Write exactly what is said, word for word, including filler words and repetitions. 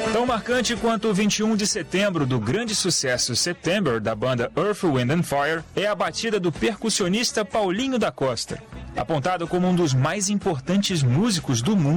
Tão marcante quanto o vinte e um de setembro do grande sucesso September da banda Earth, Wind and Fire é a batida do percussionista Paulinho da Costa, apontado como um dos mais importantes músicos do mundo.